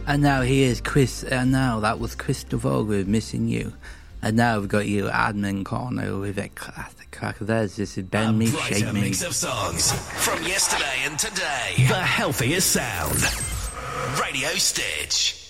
And now here's Chris, and now that was Christopher with Missing You. And now we've got you, Admin Corner, with a classic crack. There's this is Ben Me, Shake Me. Mix of songs from yesterday and today. The healthiest sound. Radio Stitch.